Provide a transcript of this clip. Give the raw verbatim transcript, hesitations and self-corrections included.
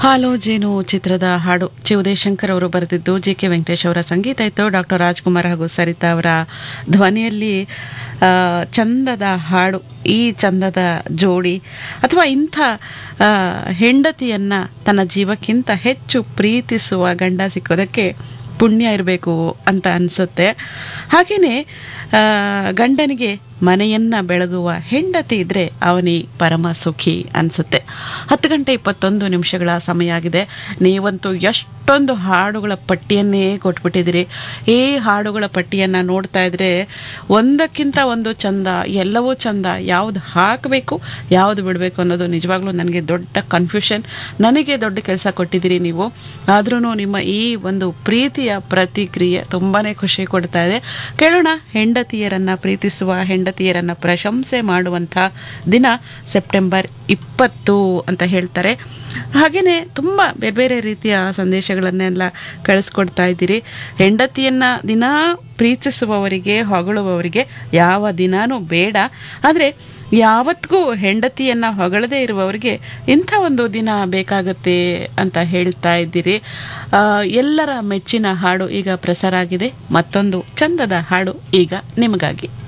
ಹಾಲು ಜೇನು ಚಿತ್ರದ ಹಾಡು ಚಿ ಉದಯಶಂಕರ್ ಅವರು ಬರೆದಿದ್ದು ಜಿ ಕೆ ವೆಂಕಟೇಶ್ ಅವರ ಸಂಗೀತ ಇತ್ತು. ಡಾಕ್ಟರ್ ರಾಜ್ಕುಮಾರ್ ಹಾಗೂ ಸರಿತಾ ಅವರ ಧ್ವನಿಯಲ್ಲಿ ಆ, ಚಂದದ ಹಾಡು. ಈ ಚಂದದ ಜೋಡಿ ಅಥವಾ ಇಂಥ ಆ, ಹೆಂಡತಿಯನ್ನ ತನ್ನ ಜೀವಕ್ಕಿಂತ ಹೆಚ್ಚು ಪ್ರೀತಿಸುವ ಗಂಡ ಸಿಕ್ಕೋದಕ್ಕೆ ಪುಣ್ಯ ಇರಬೇಕು ಅಂತ ಅನಿಸುತ್ತೆ. ಹಾಗೆಯೇ ಗಂಡನಿಗೆ ಮನೆಯನ್ನ ಬೆಳಗುವ ಹೆಂಡತಿ ಇದ್ರೆ ಅವನಿ ಪರಮ ಸುಖಿ ಅನಿಸುತ್ತೆ. ಹತ್ತು ಗಂಟೆ ಇಪ್ಪತ್ತೊಂದು ನಿಮಿಷಗಳ ಸಮಯ ಆಗಿದೆ. ನೀವಂತೂ ಎಷ್ಟೊಂದು ಹಾಡುಗಳ ಪಟ್ಟಿಯನ್ನೇ ಕೊಟ್ಬಿಟ್ಟಿದ್ದೀರಿ. ಈ ಹಾಡುಗಳ ಪಟ್ಟಿಯನ್ನು ನೋಡ್ತಾ ಇದ್ರೆ ಒಂದಕ್ಕಿಂತ ಒಂದು ಚಂದ, ಎಲ್ಲವೂ ಚಂದ. ಯಾವುದು ಹಾಕಬೇಕು ಯಾವುದು ಬಿಡಬೇಕು ಅನ್ನೋದು ನಿಜವಾಗ್ಲೂ ನನಗೆ ದೊಡ್ಡ ಕನ್ಫ್ಯೂಷನ್. ನನಗೆ ದೊಡ್ಡ ಕೆಲಸ ಕೊಟ್ಟಿದ್ದೀರಿ ನೀವು. ಆದ್ರೂ ನಿಮ್ಮ ಈ ಒಂದು ಪ್ರೀತಿಯ ಪ್ರತಿಕ್ರಿಯೆ ತುಂಬಾ ಖುಷಿ ಕೊಡ್ತಾ ಇದೆ. ಕೇಳೋಣ, ಹೆಂಡತಿಯರನ್ನು ಪ್ರೀತಿಸುವ ಹೆಂಡತಿಯರನ್ನು ಪ್ರಶಂಸೆ ಮಾಡುವಂಥ ದಿನ ಸೆಪ್ಟೆಂಬರ್ ಇಪ್ಪತ್ತು ಅಂತ ಹೇಳ್ತಾರೆ. ಹಾಗೆಯೇ ತುಂಬ ಬೇರೆ ಬೇರೆ ರೀತಿಯ ಸಂದೇಶಗಳನ್ನೆಲ್ಲ ಕಳಿಸ್ಕೊಡ್ತಾ ಇದ್ದೀರಿ. ಹೆಂಡತಿಯನ್ನು ದಿನ ಪ್ರೀತಿಸುವವರಿಗೆ, ಹೊಗಳುವವರಿಗೆ ಯಾವ ದಿನಾನೂ ಬೇಡ. ಆದರೆ ಯಾವತ್ತಿಗೂ ಹೆಂಡತಿಯನ್ನು ಹೊಗಳದೇ ಇರುವವರಿಗೆ ಇಂಥ ಒಂದು ದಿನ ಬೇಕಾಗುತ್ತೆ ಅಂತ ಹೇಳ್ತಾ ಇದ್ದೀರಿ. ಎಲ್ಲರ ಮೆಚ್ಚಿನ ಹಾಡು ಈಗ ಪ್ರಸಾರ ಆಗಿದೆ. ಮತ್ತೊಂದು ಚಂದದ ಹಾಡು ಈಗ ನಿಮಗಾಗಿ.